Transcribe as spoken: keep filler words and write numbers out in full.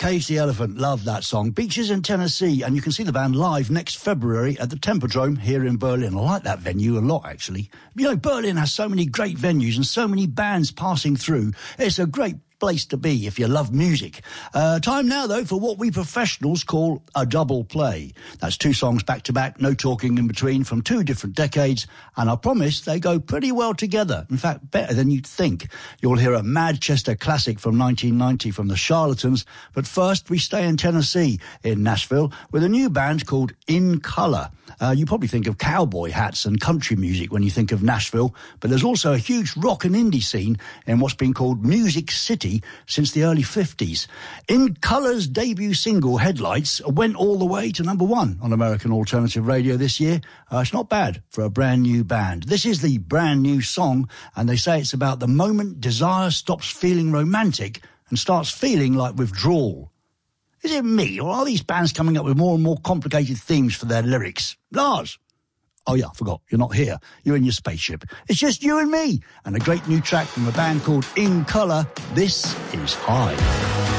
Cage the Elephant, love that song. Beaches in Tennessee, and you can see the band live next February at the Tempodrome here in Berlin. I like that venue a lot, actually. You know, Berlin has so many great venues and so many bands passing through. It's a great place to be if you love music. Uh, time now, though, for what we professionals call a double play. That's two songs back to back, no talking in between, from two different decades, and I promise they go pretty well together. In fact, better than you'd think. You'll hear a Manchester classic from nineteen ninety from the Charlatans, but first we stay in Tennessee, in Nashville, with a new band called In Color. Uh, you probably think of cowboy hats and country music when you think of Nashville, but there's also a huge rock and indie scene in what's been called Music City since the early fifties. In Color's debut single, Headlights, went all the way to number one on American Alternative Radio this year. Uh, it's not bad for a brand new band. This is the brand new song, and they say it's about the moment desire stops feeling romantic and starts feeling like withdrawal. Is it me, or are these bands coming up with more and more complicated themes for their lyrics? Lars! Oh yeah, I forgot, you're not here. You're in your spaceship. It's just you and me, and a great new track from a band called In Color. This is High.